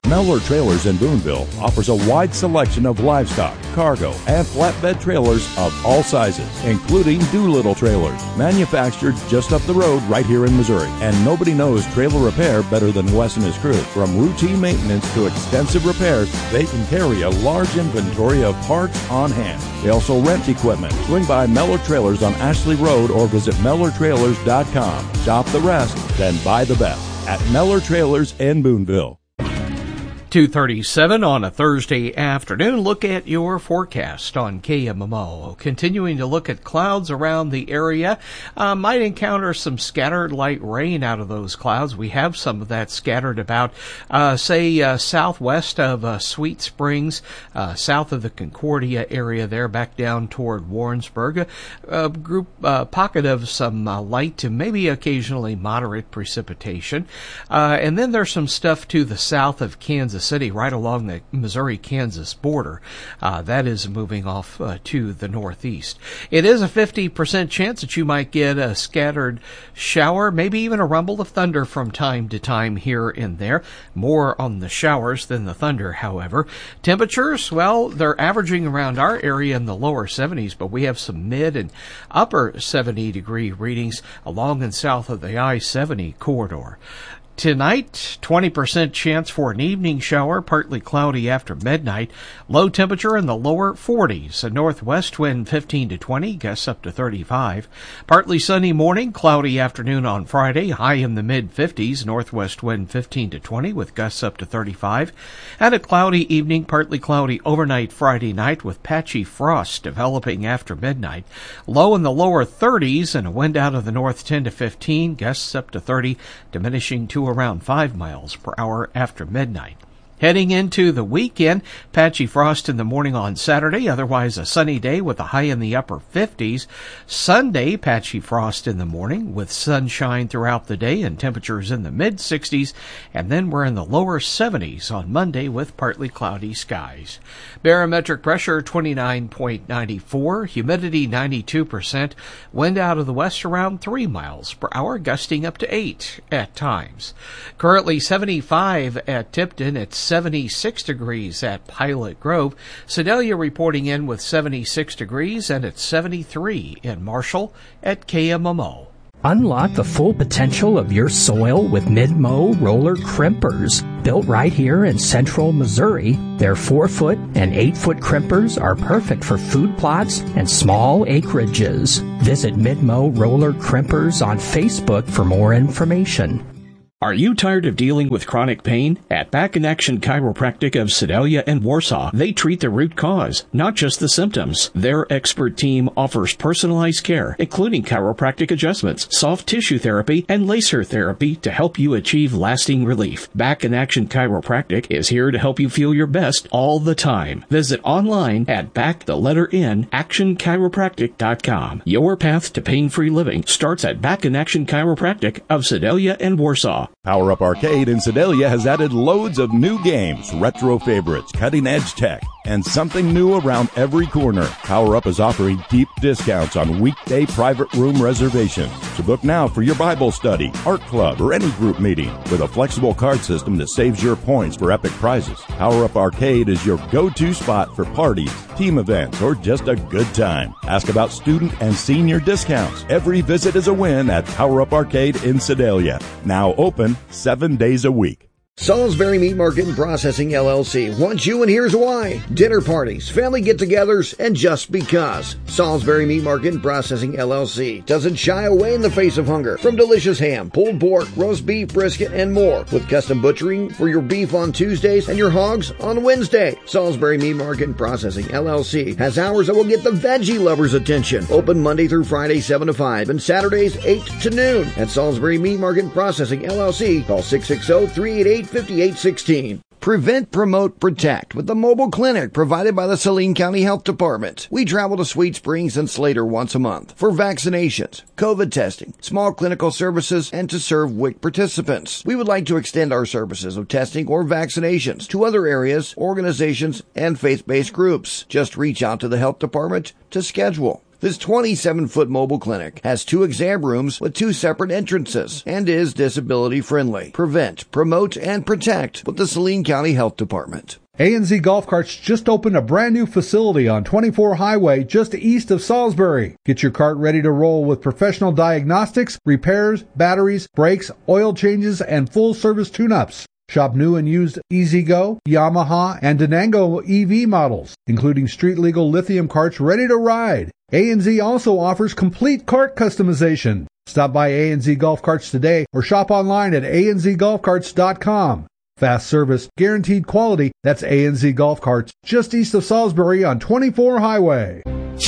Mellor Trailers in Boonville offers a wide selection of livestock, cargo, and flatbed trailers of all sizes, including Doolittle trailers, manufactured just up the road right here in Missouri. And nobody knows trailer repair better than Wes and his crew. From routine maintenance to extensive repairs, they can carry a large inventory of parts on hand. They also rent equipment. Swing by Mellor Trailers on Ashley Road or visit MellerTrailers.com. Shop the rest, then buy the best at Mellor Trailers in Boonville. 2:37 on a Thursday afternoon. Look at your forecast on KMMO. Continuing to look at clouds around the area. Might encounter some scattered light rain out of those clouds. We have some of that scattered about, southwest of Sweet Springs, south of the Concordia area there, back down toward Warrensburg. Pocket of some light to maybe occasionally moderate precipitation. And then there's some stuff to the south of Kansas City, right along the Missouri-Kansas border. That is moving off to the northeast. It is a 50% chance that you might get a scattered shower, maybe even a rumble of thunder from time to time here and there. More on the showers than the thunder, however. Temperatures, well, they're averaging around our area in the lower 70s, but we have some mid and upper 70-degree readings along and south of the I-70 corridor. Tonight, 20% chance for an evening shower, partly cloudy after midnight. Low temperature in the lower 40s. A northwest wind 15 to 20, gusts up to 35. Partly sunny morning, cloudy afternoon on Friday, high in the mid-50s. Northwest wind 15 to 20 with gusts up to 35. And a cloudy evening, partly cloudy overnight Friday night with patchy frost developing after midnight. Low in the lower 30s and a wind out of the north 10 to 15, gusts up to 30, diminishing to around 5 miles per hour after midnight. Heading into the weekend, patchy frost in the morning on Saturday, otherwise a sunny day with a high in the upper 50s. Sunday, patchy frost in the morning with sunshine throughout the day and temperatures in the mid-60s, and then we're in the lower 70s on Monday with partly cloudy skies. Barometric pressure 29.94, humidity 92%, wind out of the west around 3 miles per hour, gusting up to 8 at times. Currently 75 at Tipton, it's 76 degrees at Pilot Grove. Sedalia reporting in with 76 degrees, and it's 73 in Marshall at KMMO. Unlock the full potential of your soil with Mid-Mow roller crimpers. Built right here in central Missouri, their 4-foot and 8-foot crimpers are perfect for food plots and small acreages. Visit Mid-Mow roller crimpers on Facebook for more information. Are you tired of dealing with chronic pain? At Back in Action Chiropractic of Sedalia and Warsaw, they treat the root cause, not just the symptoms. Their expert team offers personalized care, including chiropractic adjustments, soft tissue therapy, and laser therapy to help you achieve lasting relief. Back in Action Chiropractic is here to help you feel your best all the time. Visit online at actionchiropractic.com. Your path to pain-free living starts at Back in Action Chiropractic of Sedalia and Warsaw. Power Up Arcade in Sedalia has added loads of new games, retro favorites, cutting-edge tech, and something new around every corner. Power Up is offering deep discounts on weekday private room reservations. So book now for your Bible study, art club, or any group meeting with a flexible card system that saves your points for epic prizes. Power Up Arcade is your go-to spot for parties, team events, or just a good time. Ask about student and senior discounts. Every visit is a win at Power Up Arcade in Sedalia. Now open 7 days a week. Salisbury Meat Market and Processing LLC wants you, and here's why. Dinner parties, family get-togethers, and just because. Salisbury Meat Market and Processing LLC doesn't shy away in the face of hunger. From delicious ham, pulled pork, roast beef, brisket, and more. With custom butchering for your beef on Tuesdays and your hogs on Wednesday. Salisbury Meat Market and Processing LLC has hours that will get the veggie lovers' attention. Open Monday through Friday 7 to 5 and Saturdays 8 to noon. At Salisbury Meat Market and Processing LLC, call 660-388-5816. Prevent, Promote, Protect with the mobile clinic provided by the Saline County Health Department. We travel to Sweet Springs and Slater once a month for vaccinations, COVID testing, small clinical services, and to serve WIC participants. We would like to extend our services of testing or vaccinations to other areas, organizations, and faith-based groups. Just reach out to the Health Department to schedule. This 27-foot mobile clinic has 2 exam rooms with 2 separate entrances and is disability friendly. Prevent, promote, and protect with the Saline County Health Department. A&Z Golf Carts just opened a brand new facility on 24 Highway just east of Salisbury. Get your cart ready to roll with professional diagnostics, repairs, batteries, brakes, oil changes, and full service tune-ups. Shop new and used EasyGo, Yamaha, and Denango EV models, including street-legal lithium carts ready to ride. A&Z also offers complete cart customization. Stop by A&Z Golf Carts today or shop online at anzgolfcarts.com. Fast service, guaranteed quality. That's A&Z Golf Carts, just east of Salisbury on 24 Highway.